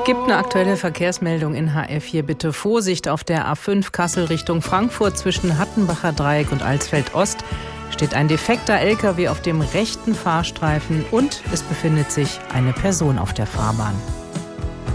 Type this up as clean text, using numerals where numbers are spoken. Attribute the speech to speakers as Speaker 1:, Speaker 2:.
Speaker 1: Gibt eine aktuelle Verkehrsmeldung in HR4. Bitte Vorsicht auf der A5 Kassel Richtung Frankfurt zwischen Hattenbacher Dreieck und Alsfeld Ost. Steht ein defekter LKW auf dem rechten Fahrstreifen und es befindet sich eine Person auf der Fahrbahn.